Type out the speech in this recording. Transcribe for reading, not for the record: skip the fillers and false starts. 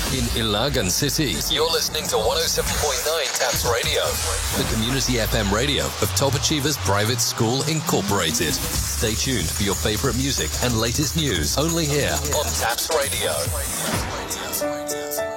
in Ilagan City. You're listening to 107.9 TAPS Radio, the community FM radio of Top Achievers Private School Incorporated. Stay tuned for your favorite music and latest news only here on TAPS Radio.